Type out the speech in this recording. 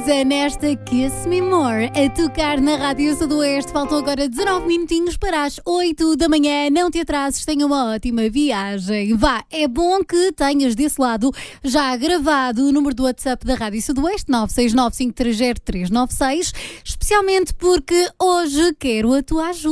Isa nesta Kiss Me More a tocar na Rádio Sudoeste. Faltam agora 19 minutinhos para as 8 da manhã. Não te atrases, tenha uma ótima viagem. Vá, é bom que tenhas desse lado já gravado o número do WhatsApp da Rádio Sudoeste 969 530 396, especialmente porque hoje quero a tua ajuda.